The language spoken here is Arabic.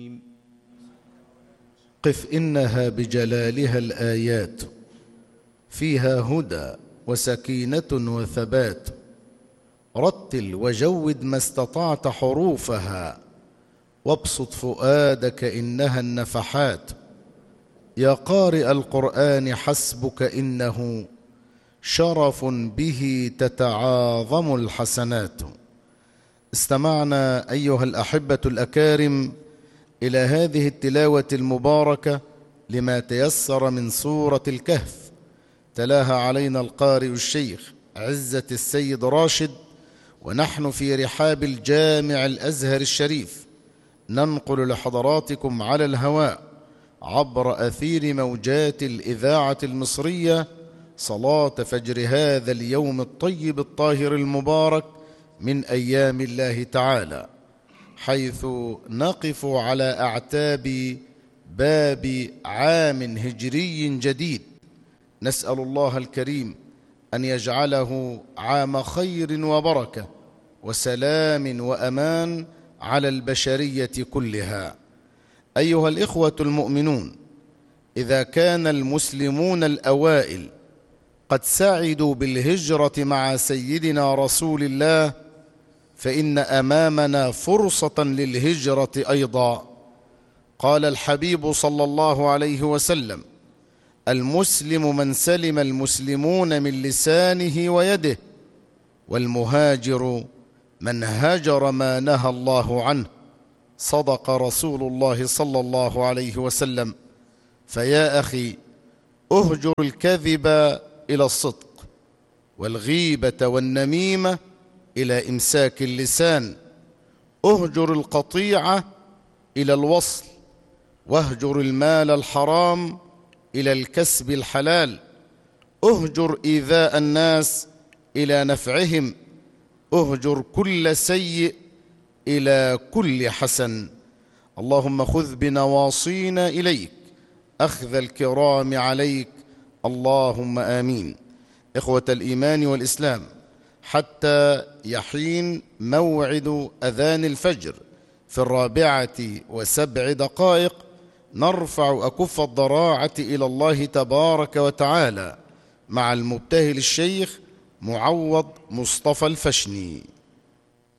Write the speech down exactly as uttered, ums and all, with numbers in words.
قف إنها بجلالها الآيات فيها هدى وسكينة وثبات. رتل وجود ما استطعت حروفها وابسط فؤادك إنها النفحات. يا قارئ القرآن حسبك إنه شرف به تتعاظم الحسنات. استمعنا أيها الأحبة الأكارم إلى هذه التلاوة المباركة لما تيسر من سورة الكهف، تلاها علينا القارئ الشيخ عزة السيد راشد، ونحن في رحاب الجامع الأزهر الشريف ننقل لحضراتكم على الهواء عبر أثير موجات الإذاعة المصرية صلاة فجر هذا اليوم الطيب الطاهر المبارك من أيام الله تعالى، حيث نقف على أعتاب باب عام هجري جديد. نسأل الله الكريم أن يجعله عام خير وبركة وسلام وأمان على البشرية كلها. أيها الإخوة المؤمنون، إذا كان المسلمون الأوائل قد سعدوا بالهجرة مع سيدنا رسول الله، فإن أمامنا فرصة للهجرة أيضا. قال الحبيب صلى الله عليه وسلم: المسلم من سلم المسلمون من لسانه ويده، والمهاجر من هجر ما نهى الله عنه. صدق رسول الله صلى الله عليه وسلم. فيا أخي، أهجر الكذب إلى الصدق، والغيبة والنميمة إلى إمساك اللسان. أهجر القطيعة إلى الوصل، واهجر المال الحرام إلى الكسب الحلال. أهجر إيذاء الناس إلى نفعهم. أهجر كل سيء إلى كل حسن. اللهم خذ بنواصينا إليك أخذ الكرام عليك، اللهم آمين. إخوة الإيمان والإسلام، حتى يحين موعد أذان الفجر في الرابعة وسبع دقائق نرفع أكف الضراعة إلى الله تبارك وتعالى مع المبتهل الشيخ معوض مصطفى الفشني.